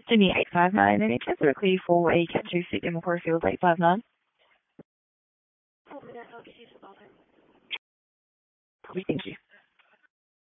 Sydney 859, any chance to clear for a Cat 2 seat in Macquarie Field 859? Thank you.